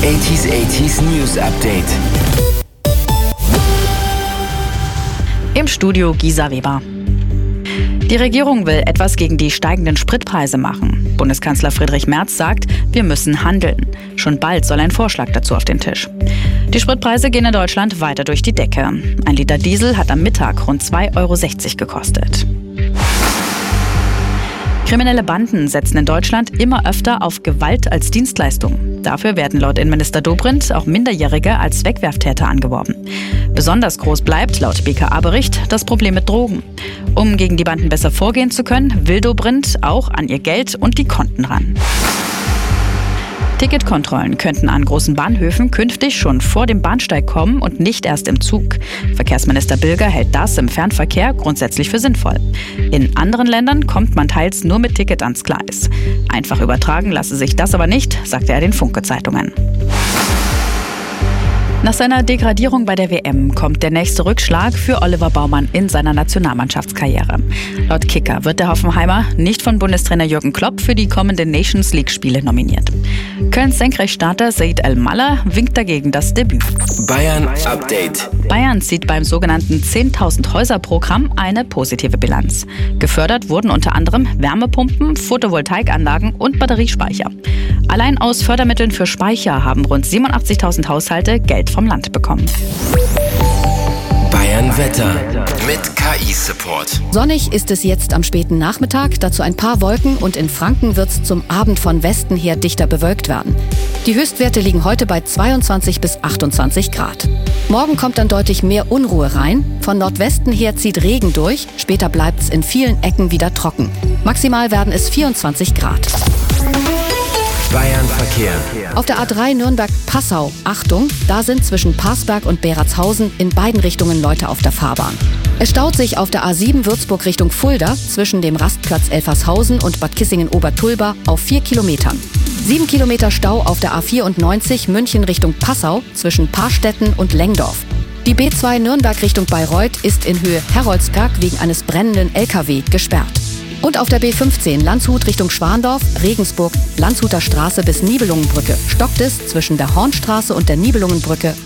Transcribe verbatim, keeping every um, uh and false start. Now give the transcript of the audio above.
achtziger achtziger News Update. Im Studio Gisa Weber. Die Regierung will etwas gegen die steigenden Spritpreise machen. Bundeskanzler Friedrich Merz sagt, wir müssen handeln. Schon bald soll ein Vorschlag dazu auf den Tisch. Die Spritpreise gehen in Deutschland weiter durch die Decke. Ein Liter Diesel hat am Mittag rund zwei Euro sechzig gekostet. Kriminelle Banden setzen in Deutschland immer öfter auf Gewalt als Dienstleistung. Dafür werden laut Innenminister Dobrindt auch Minderjährige als Wegwerftäter angeworben. Besonders groß bleibt, laut B K A-Bericht, das Problem mit Drogen. Um gegen die Banden besser vorgehen zu können, will Dobrindt auch an ihr Geld und die Konten ran. Ticketkontrollen könnten an großen Bahnhöfen künftig schon vor dem Bahnsteig kommen und nicht erst im Zug. Verkehrsminister Bilger hält das im Fernverkehr grundsätzlich für sinnvoll. In anderen Ländern kommt man teils nur mit Ticket ans Gleis. Einfach übertragen lasse sich das aber nicht, sagte er den Funke-Zeitungen. Nach seiner Degradierung bei der W M kommt der nächste Rückschlag für Oliver Baumann in seiner Nationalmannschaftskarriere. Laut Kicker wird der Hoffenheimer nicht von Bundestrainer Jürgen Klopp für die kommenden Nations League-Spiele nominiert. Kölns Senkrechtstarter Said El-Mallah winkt dagegen das Debüt. Bayern Update. Bayern zieht beim sogenannten zehntausend Häuser-Programm eine positive Bilanz. Gefördert wurden unter anderem Wärmepumpen, Photovoltaikanlagen und Batteriespeicher. Allein aus Fördermitteln für Speicher haben rund siebenundachtzigtausend Haushalte Geld vom Land bekommen. Bayern Wetter mit K I-Support. Sonnig ist es jetzt am späten Nachmittag, dazu ein paar Wolken und in Franken wird es zum Abend von Westen her dichter bewölkt werden. Die Höchstwerte liegen heute bei zweiundzwanzig bis achtundzwanzig Grad. Morgen kommt dann deutlich mehr Unruhe rein. Von Nordwesten her zieht Regen durch, später bleibt es in vielen Ecken wieder trocken. Maximal werden es vierundzwanzig Grad. Bayern Verkehr. Auf der A drei Nürnberg-Passau, Achtung, da sind zwischen Parsberg und Beratshausen in beiden Richtungen Leute auf der Fahrbahn. Es staut sich auf der A sieben Würzburg Richtung Fulda zwischen dem Rastplatz Elfershausen und Bad Kissingen-Obertulba auf vier Kilometern. Sieben Kilometer Stau auf der A vierundneunzig München Richtung Passau zwischen Parstetten und Lengdorf. Die B zwei Nürnberg Richtung Bayreuth ist in Höhe Heroldsberg wegen eines brennenden L K W gesperrt. Und auf der B fünfzehn Landshut Richtung Schwandorf, Regensburg, Landshuter Straße bis Nibelungenbrücke stockt es zwischen der Hornstraße und der Nibelungenbrücke